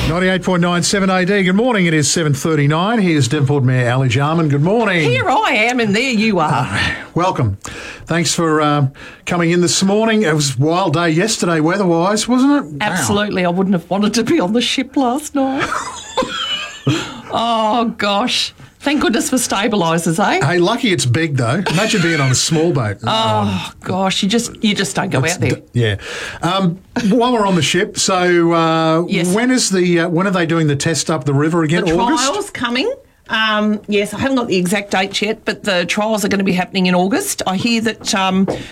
98.97 AD. Good morning. It is 7:39. Here's Devonport Mayor Ali Jarman. Good morning. Here I am, and there you are. Welcome. Thanks for coming in this morning. It was a wild day yesterday, weather-wise, wasn't it? Absolutely. I wouldn't have wanted to be on the ship last night. Oh, gosh. Thank goodness for stabilisers, eh? Hey, lucky it's big though. Imagine being on a small boat. Oh, gosh. You just don't go out there. Yeah. While we're on the ship, so Yes. when are they doing the test up the river again? The August? trial's coming. Yes, I haven't got the exact date yet, but the trials are going to be happening in August. I hear that